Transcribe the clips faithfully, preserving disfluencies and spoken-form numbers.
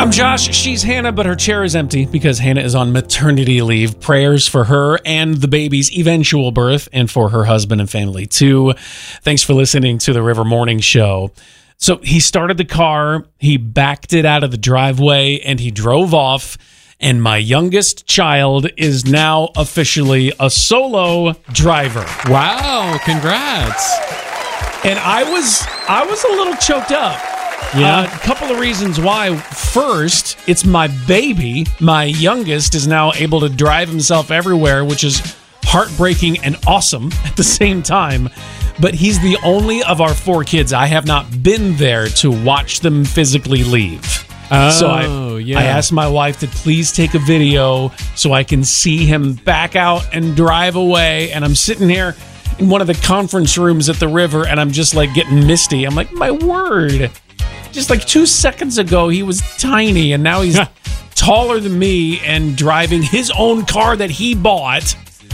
I'm Josh. She's Hannah, but her chair is empty because Hannah is on maternity leave. Prayers for her and the baby's eventual birth, and for her husband and family too. Thanks for listening to the River Morning Show. So he started the car, he backed it out of the driveway, and he drove off. And my youngest child is now officially a solo driver. Wow, congrats. And I was I was a little choked up. Yeah. Uh, a couple of reasons why. First, it's my baby. My youngest is now able to drive himself everywhere, which is heartbreaking and awesome at the same time. But he's the only of our four kids I have not been there to watch them physically leave. Oh, so I, yeah. I asked my wife to please take a video so I can see him back out and drive away. And I'm sitting here in one of the conference rooms at the river, and I'm just like getting misty. I'm like, my word. Just like two seconds ago, he was tiny, and now he's taller than me and driving his own car that he bought.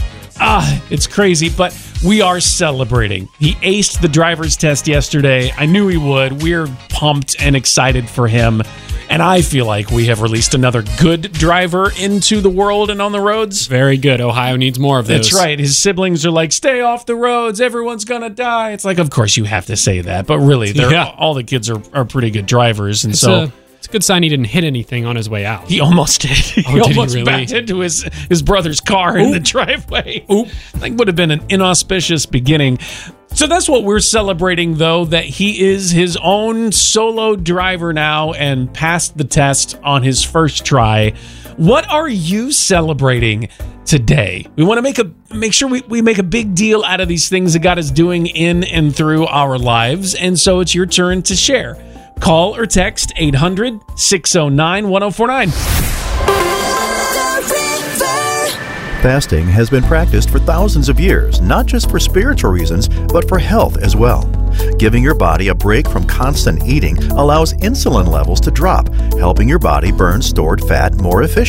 Ah, it's crazy, but we are celebrating. He aced the driver's test yesterday. I knew he would. We're pumped and excited for him. And I feel like we have released another good driver into the world and on the roads. Very good. Ohio needs more of those. That's right. His siblings are like, stay off the roads. Everyone's going to die. It's like, of course you have to say that. But really, they're, Yeah. all the kids are, are pretty good drivers. And It's, so a, it's a good sign he didn't hit anything on his way out. he almost did. He Oh, did he almost really? backed into his, his brother's car in Oop. the driveway. Oop. Like, would have been an inauspicious beginning. So that's what we're celebrating, though, that he is his own solo driver now and passed the test on his first try. What are you celebrating today? We want to make a make sure we, we make a big deal out of these things that God is doing in and through our lives. And so it's your turn to share. Call or text eight hundred, six oh nine, one oh four nine. Fasting has been practiced for thousands of years, not just for spiritual reasons, but for health as well. Giving your body a break from constant eating allows insulin levels to drop, helping your body burn stored fat more efficiently.